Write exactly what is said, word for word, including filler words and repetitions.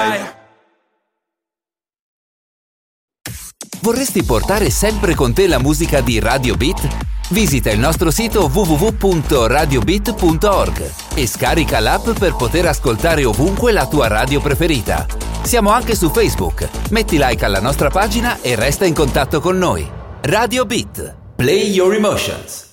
Bye. Vorresti portare sempre con te la musica di Radio Beat? Visita il nostro sito w w w punto radio beat punto org e scarica l'app per poter ascoltare ovunque la tua radio preferita. Siamo anche su Facebook. Metti like alla nostra pagina e resta in contatto con noi. Radio Beat. Play your emotions.